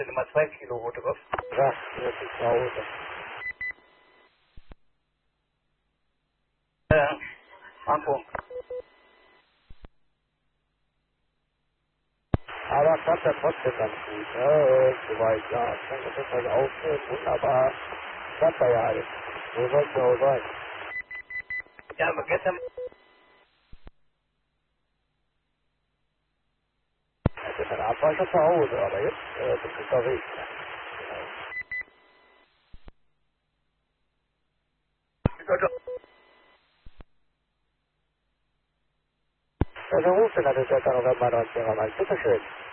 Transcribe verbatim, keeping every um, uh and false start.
Gebäude Nummer zwei, Kilo Rote Kopf. Ja, jetzt ist zu Hause. Äh, Marco. Aber klappt ja trotzdem ganz gut, ne? Äh, soweit, ja. Ich kann das halt aufnehmen, wunderbar. Klappt ja alles. So soll es ja auch sein. Ja, aber gestern, Ja, gestern Abend war ich schon zu Hause, aber jetzt äh, bin ich unterwegs. Ja, so ruft denn das ist ja November neunzehn. Bitteschön.